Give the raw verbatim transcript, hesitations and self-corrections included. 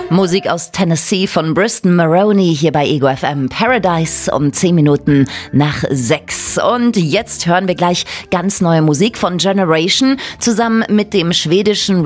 Musik aus Tennessee von Briston Maroney hier bei Ego F M. Paradise um zehn Minuten nach sechs. Und jetzt hören wir gleich ganz neue Musik von Generation zusammen mit dem schwedischen